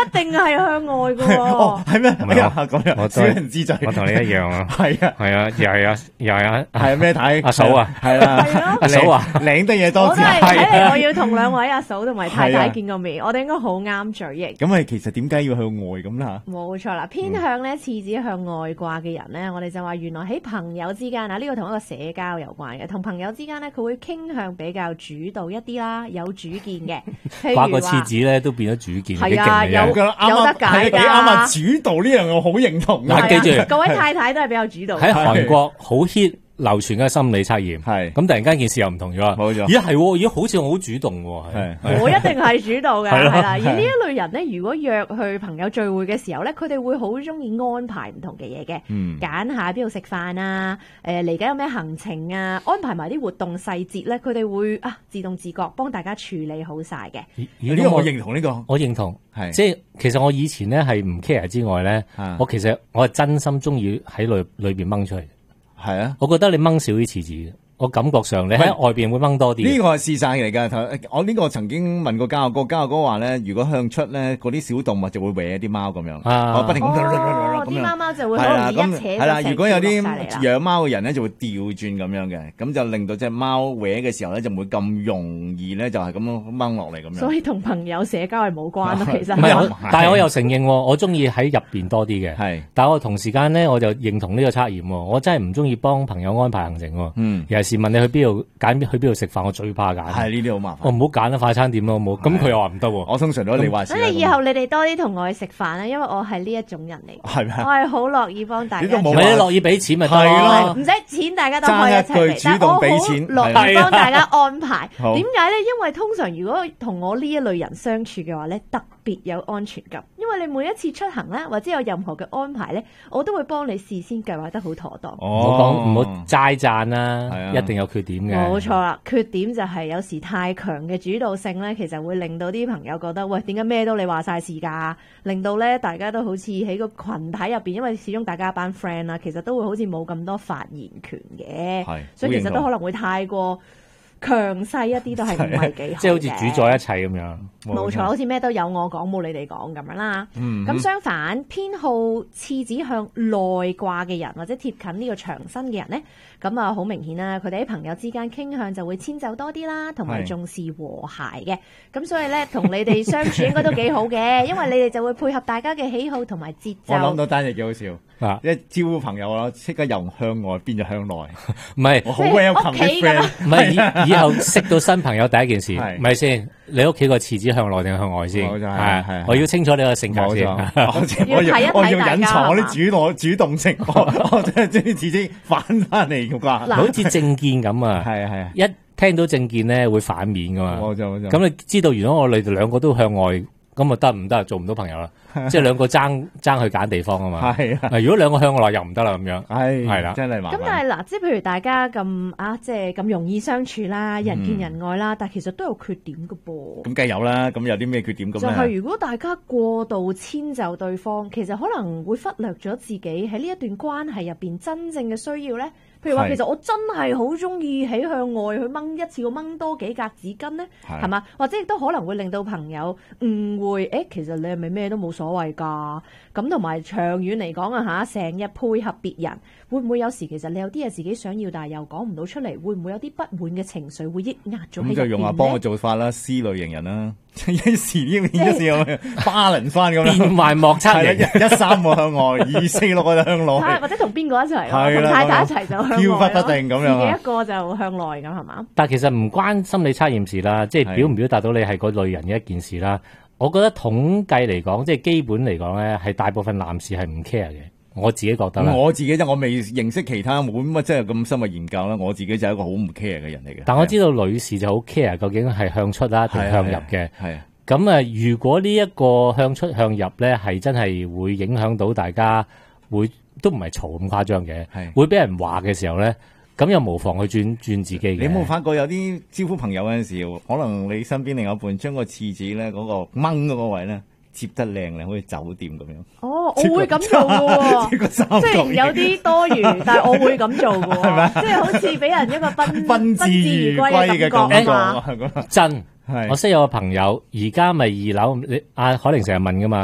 一定係向外㗎喎。 哦，係咩？ 唔係我咁樣，小人之罪。 我同你一樣啊， 係啊， 係啊，又係係咩睇？ 阿嫂啊， 係啦， 係咯阿嫂啊， 領得嘢多我都啲。 係睇嚟， 係啊我要同兩位阿嫂同埋太太係啊見個面，我哋應該好啱嘴型。 咁其實點解要向外咁啦？ 冇錯啦，偏向咧廁紙向外掛嘅人咧，我哋就話原來喺朋友之間啊，呢個同一個社交有關嘅，同朋友之間咧，佢會傾向比較主導一啲啦，有主見嘅。譬掛個如話廁紙咧都變咗主見， 係啊有幾勁嚟嘅我覺得啱有得解㗎係幾啱啊！主導呢樣我好認同啊。 嗱記住係啊各位太太都係比較主導嘅。 喺韓國好 hit 流傳嘅心理測驗， 係咁突然間件事又唔同咗， 冇錯咦係喎，咦好似我好主動喎， 係我一定係主導嘅， 係咯係啦。而呢一類人咧，如果約去朋友聚會嘅時候咧，佢哋會好中意安排唔同嘅嘢嘅， 嗯揀下邊度食飯啊，嚟緊有咩行程啊，安排埋啲活動細節咧，佢哋會自動自覺幫大家處理好晒嘅。 呢個我認同呢個。 我認同， 係即係其實我以前咧係唔 care 之外咧啊， 我其實我係真心中意喺裏邊掹出嚟。 係啊。 我覺得你掹少啲廁紙，我感覺上你喺外邊會掹多啲。 呢個係事實嚟㗎。我呢個曾經問過家哥，家哥話咧，如果向出咧，嗰啲小動物就會搲啲貓咁樣， 啊我不停咁哦，啲貓貓就會好容易一扯係啦。 就如果有啲成條落晒嚟啦養貓嘅人咧，就會調轉咁樣嘅，咁就令到隻貓搲嘅時候咧，就唔會咁容易咧，就係咁樣掹落嚟咁樣。 所以同朋友社交係冇關咯，其實唔係我係， 但係我又承認喎，我中意喺入邊多啲嘅。 係但係我同時間咧，我就認同呢個測驗喎。我真係唔中意幫朋友安排行程喎。 嗯尤其是問你去邊度揀去邊度食飯，我最怕揀。 係呢啲好麻煩。 我唔好揀啦，快餐店咯，好冇？咁佢又話唔得喎。 我通常都你話事啦。 所以以後你哋多啲同我去食飯啦，因為我係呢一種人嚟嘅， 係咩我係好樂意幫大家做。 你都冇唔係你樂意俾錢咪得係咯咯？ 唔使錢，大家都可以一齊嚟， 爭一句主動俾錢但係我好樂意幫大家安排。 好點解咧？因為通常如果同我呢一類人相處嘅話咧，特別有安全感。因為你每一次出行咧，或者有任何嘅安排咧，我都會幫你事先計劃得好妥當。 唔好講唔好齋讚啦係啊， 一定有缺點嘅。 冇錯啦，缺點就係有時太強嘅主導性咧，其實會令到啲朋友覺得，喂，點解咩都你話晒事㗎？令到咧大家都好似喺個群體入邊，因為始終大家一班 friend 啦，其實都會好似冇咁多發言權嘅， 係所以其實好認同都可能會太過強勢一啲，都係唔係幾好嘅。 即係好似主宰一切咁樣。 冇錯，好似咩都有我講冇你哋講咁樣啦。 嗯咁相反，偏好廁紙向內掛嘅人或者貼近呢個牆身嘅人呢，咁好明顯啦，佢哋喺朋友之間傾向就會遷就多啲啦，同埋係重視和諧嘅。咁所以呢，同你哋相處應該都幾好嘅，因為你哋就會配合大家嘅喜好同埋節我諗奏。 到單嘢幾好笑， 啊， 一招呼朋友啦，即刻由向外變咗向內， 唔係我好即係 welcome 屋企啲㗎啦 friend。 唔係，以後識到新朋友第一件事， 係咪先？你屋企個廁紙向內定向外先？ 冇錯係我要清楚你個性格冇先。 錯， 要睇一睇我要大家隱藏我係嘛啲主動性，我真係將啲自己反翻嚟嘅啩。 嗱好似證件咁啊！ 係係， 一聽到證件咧會反面噶嘛。 冇錯冇錯。 咁你知道，如果我哋兩個都向外，咁啊得唔得？做唔到朋友啦。即係兩個爭去揀地方啊嘛。 係啊， 如果兩個向內又唔得啦，咁樣。 係係啦真係麻煩。 咁但係嗱，即係譬如大家咁即係咁容易相處啦，人見人愛啦，但係其實都有缺點嘅噃。 咁梗係有啦，咁有啲咩缺點咁就咧？ 係如果大家過度遷就對方，其實可能會忽略咗自己喺呢一段關係入邊真正嘅需要咧。譬如話， 係其實我真係好中意喺向外去掹一次過掹多幾格紙巾咧， 係係嘛？或者亦都可能會令到朋友誤會，其實你係咪咩都冇所謂㗎？咁同埋長遠嚟講啊嚇，成日配合別人，會唔會有時其實你有啲嘢自己想要，但係又講唔到出嚟，會唔會有啲不滿嘅情緒會抑壓咗喺入邊咁就用阿幫嘅做法啦，C 類型人啦，一時呢邊一時咁樣balance翻咁變樣。 幻莫測係型。 啦，一三個向外，二四六個向內， 或者同邊個一齊咯？ 係啦同太太一齊就向外飄忽咯不定咁樣啊自己一個就向內咁係嘛？ 但係其實唔關心理測驗事啦，即係係表唔表達到你係嗰類人嘅一件事啦。我覺得統計嚟講，即係基本嚟講咧，係大部分男士係唔 care 嘅。我自己覺得啦。 我自己我未認識其他冇乜真係咁深嘅研究啦。我自己就係一個好唔 care 嘅人嚟嘅。 但我知道女士就好 care 究竟係向出啦定向入嘅。 係咁啊，如果呢一個向出向入咧，係真係會影響到大家，會都唔係嘈咁誇張嘅， 係會俾人話嘅時候咧，咁又無妨去轉自己嘅。 你有冇發覺有啲招呼朋友嗰陣時，可能你身邊另一半將個廁紙咧嗰個掹嗰個位咧接得靚咧，好似酒店咁樣。 哦，我會咁做嘅喎， 即係個三角雖然有啲多餘，但係我會咁做嘅係咪喎，即係好似俾人一個賓至如歸嘅感覺感覺啊嘛。 係真？ 係我識有個朋友，而家咪2樓，你海玲成日問噶嘛。